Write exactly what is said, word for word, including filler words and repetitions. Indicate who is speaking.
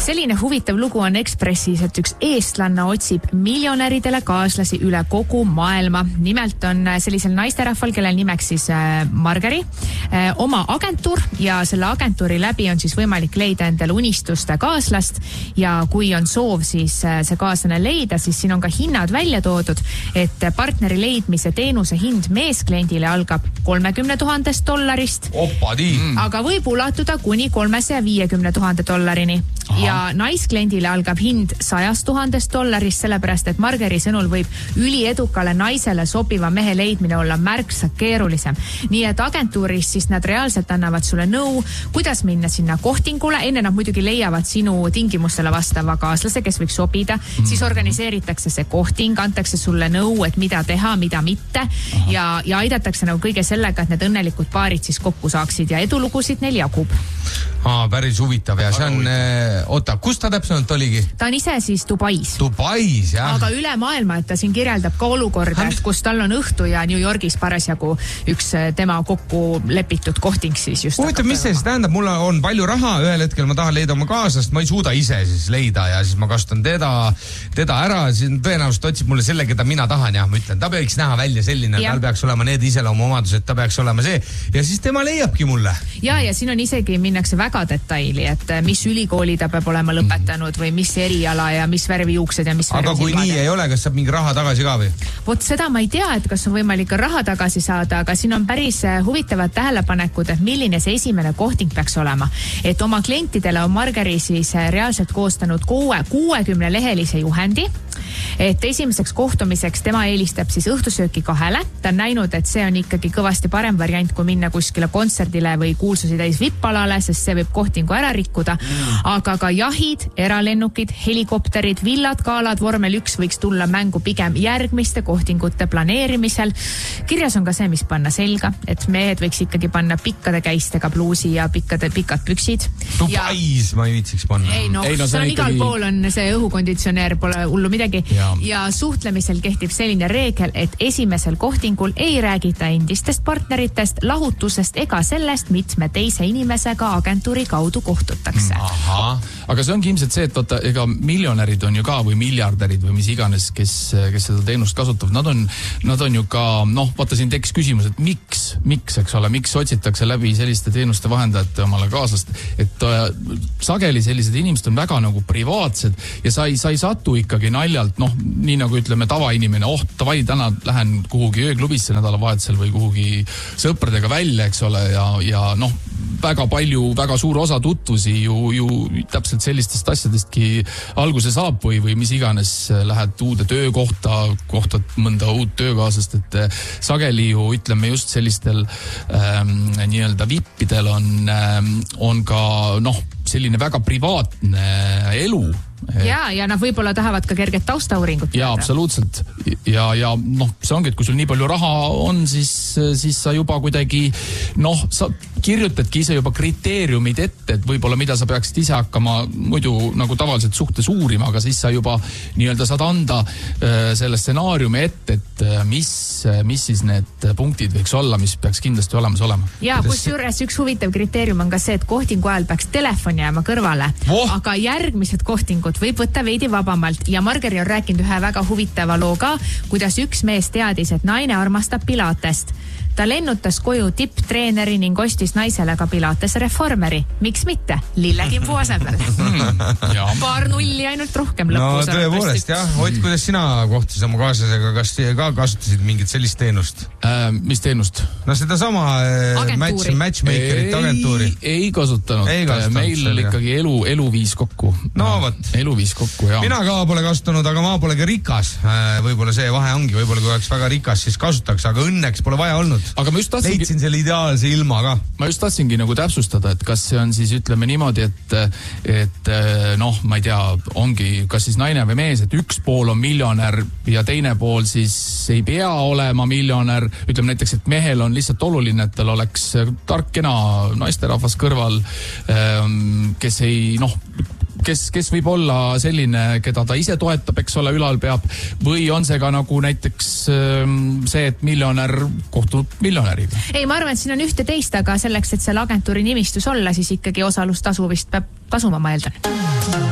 Speaker 1: selline huvitav lugu on Ekspressis, et üks eestlanna otsib miljonäridele kaaslasi üle kogu maailma. Nimelt on sellisel naisterahval, kellel nimeks siis Margeri, oma agentuur ja selle agentuuri läbi on siis võimalik leida endale unistuste kaaslast ja kui on soov siis see kaaslane leida, siis siin on ka hinnad välja toodud, et partneri leidmise teenuse hind meeskliendile algab kolmekümne tuhandest dollarist,
Speaker 2: mm.
Speaker 1: aga võib ulatuda kuni kolmesaja viiekümne tuhande dollarini. Aha. Ja naiskliendile algab hind sajast tuhandest dollarist, sellepärast et Margeri sõnul võib üliedukale naisele sobiva mehe leidmine olla märksa keerulisem. Nii et agentuuris siis nad reaalselt annavad sulle nõu, kuidas minna sinna kohtingule. Enne nad muidugi leiavad sinu tingimustele vastava kaaslase, kes võiks sobida. Mm. Siis organiseeritakse see kohting, antakse sulle nõu, et mida teha, mida mitte. Ja, ja aidatakse nagu kõige sellega, et need õnnelikud paarid siis kokku saaksid ja edulugusid neil jagub.
Speaker 2: Aa, päris huvitav ja see on, oota, kus ta täpselt oligi?
Speaker 1: Ta on ise siis Dubais.
Speaker 2: Dubais, jah.
Speaker 1: Aga üle maailma, et ta siin kirjeldab ka olukorda, et kus tal on õhtu ja New Yorgis parasjagu üks tema kokku lepitud kohting siis just.
Speaker 2: Huvitav, mis see siis tähendab? Mul on palju raha, ühel hetkel ma tahan leida oma kaaslast, ma ei suuda ise siis leida ja siis ma kasutan teda, teda ära, siis tõenäoliselt otsib mulle selle, keda mina tahan ja ma ütlen, ta peaks näha välja selline, ja. Tal peaks olema need iseloomuomadused, ta peaks olema see ja siis tema leiabki mulle.
Speaker 1: Ja, ja siin on isegi minnakse väga detaili, et mis ülikooli ta peab olema lõpetanud või mis eriala ja mis värvi juuksed ja mis värvi
Speaker 2: aga kui silmad. Nii ei ole, kas saab mingi raha tagasi ka või?
Speaker 1: Vot seda ma ei tea, et kas on võimalik raha tagasi saada, aga siin on päris huvitavad tähelepanekud, et milline see esimene kohting peaks olema. Et oma klientidele on Margeri siis reaalselt koostanud kuue, kuuekümne lehelise juhendi, et esimeseks kohtumiseks tema eelistab siis õhtusööki kahele. Ta on näinud, et see on ikkagi kõvasti parem variant, kui minna kuskile kontserdile või kuulsusi täis vippalale, sest see võib kohtingu ära rikkuda. Aga ka jahid, eralennukid, helikopterid, villad, kaalad, vormel üks võiks tulla mängu pigem järgmiste kohtingute planeerimisel. Kirjas on ka see, mis panna selga, et mehed võiks ikkagi panna pikkade käistega bluusi ja pikkade pikad püksid.
Speaker 2: Dubais ja... ma ei viitsiks panna.
Speaker 1: Ei no, ei, no see on igal ikkagi... pool on see õhukonditsioneer, pole hullu midagi. Ja. ja suhtlemisel kehtib selline reegel, et esimesel kohtingul ei räägita endistest partneritest, lahutusest ega sellest, mitme teise inimesega agentuuri kaudu kohtutakse.
Speaker 3: Aha. Aga see ongi ilmselt see, et vaata, ega miljonärid on ju ka või miljardärid või mis iganes, kes, kes seda teenust kasutavad. Nad on, nad on ju ka, noh, vaata siin tekkis küsimus, et miks, miks, eks ole, miks otsitakse läbi selliste teenuste vahendajate omale kaaslast, et äh, sageli sellised inimesed on väga nagu privaatsed ja sa ei, sa ei satu ikkagi naljalt, noh, nii nagu ütleme tavainimene, oh, tavai, täna lähen kuhugi ööklubisse nädalavahetusel või kuhugi sõpradega välja, eks ole, ja, ja noh, väga palju, väga suur osa tutvusi ju, ju täpselt sellistest asjadestki alguse saab või, või mis iganes lähed uude töökohta, kohtad mõnda uut töökaaslast, et sageli ju ütleme just sellistel ähm, nii-öelda vippidel on, ähm, on ka noh, selline väga privaatne elu.
Speaker 1: Ja, ja nad võib-olla tahavad ka kerget taustauringut.
Speaker 3: Ja, absoluutselt. Ja, ja noh, see ongi, et kui sul nii palju raha on, siis, siis sa juba kuidagi, noh, sa kirjutadki ise juba kriteeriumid ette, et võib-olla mida sa peaksid ise hakkama muidu nagu tavaliselt suhtes uurima, aga siis sa juba nii-öelda saad anda äh, selle stsenaariumi ette, et äh, mis, mis siis need punktid võiks olla, mis peaks kindlasti olemas olema.
Speaker 1: Ja, kus juures üks huvitav kriteerium on ka see, et kohtingu ajal peaks telefon jääma kõrvale, oh. aga järgmised kohtingud võib võtta veidi vabamalt ja Margeri on rääkinud ühe väga huvitava loo ka, kuidas üks mees teadis, et naine armastab pilatest. Ta lennutas koju tipptreeneri ning ostis naisele ka pilates reformeri. Miks mitte? Lillekimbu asemel. Paar nulli ainult rohkem lõpus.
Speaker 2: No tõepoolest, jah. Ott, kuidas sina kohtusid oma kaaslasega, kas ka kasutasid mingit sellist teenust?
Speaker 3: Äh, mis teenust?
Speaker 2: No seda sama äh, match, matchmakerit agentuuri.
Speaker 3: Ei kasutanud. Ei kasutanud. Meil selle, ikkagi elu, elu viis kokku.
Speaker 2: No vot.
Speaker 3: Elu viis kokku, jah.
Speaker 2: Mina ka pole kasutanud, aga ma pole ka rikas. Äh, võib-olla see vahe ongi. Võib-olla kui oleks väga rikas, siis kasutaks, aga õnneks pole vaja olnud.
Speaker 3: Aga ma just tahtsingi...
Speaker 2: Leidsin selle ideaalse ilma ka.
Speaker 3: Ma just tahtsingi nagu täpsustada, et kas see on siis ütleme niimoodi, et, et noh, ma ei tea, ongi kas siis naine või mees, et üks pool on miljonär ja teine pool siis ei pea olema miljonär. Ütleme näiteks, et mehel on lihtsalt oluline, et tal oleks tark, kena naisterahvas kõrval, kes ei, noh, kes, kes võib olla selline, keda ta ise toetab, eks ole, ülal peab, või on see ka nagu näiteks see, et miljonär kohtub miljonäriga?
Speaker 1: Ei, ma arvan, et siin on ühte teist, aga selleks, et seal agentuuri nimistus olla, siis ikkagi osalustasu vist peab tasuma, ma eeldan.